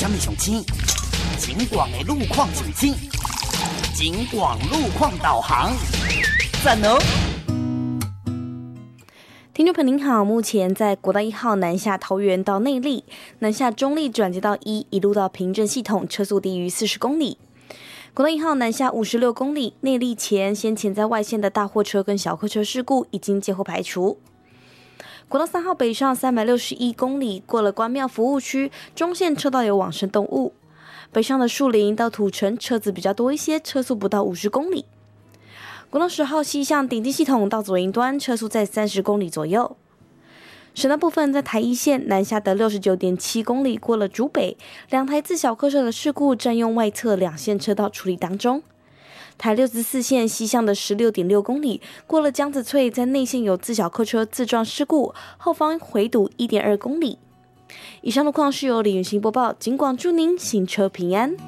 什么上青？景广的路况上青，景广路况导航，赞哦！ 听众朋友您好，目前在国道1号南下桃园到内坜，南下中坜转接到1，一路到平镇系统，车速低于40公里。国道1号南下56公里，内坜前先前在外线的大货车跟小客车事故已经接后排除。国道3号北上361公里，过了关庙服务区，中线车道有往生动物。北上的树林到土城车子比较多一些，车速不到50公里。国道10号西向顶进系统到左营端，车速在30公里左右。省道部分在台一线南下的69.7公里，过了竹北，2台自小客车的事故占用外侧2线车道处理当中。台64线西向的16.6公里，过了江子翠，在内线有自小客车自撞事故，后方回堵1.2公里。以上路况是由李云欣播报，警广祝您行车平安。